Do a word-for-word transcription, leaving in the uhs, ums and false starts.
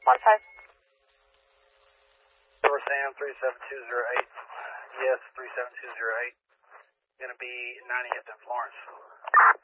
Modify. Silver Sam three seven two zero eight. Yes, three seven two zero eight. Going to be ninety Hampton, Florence.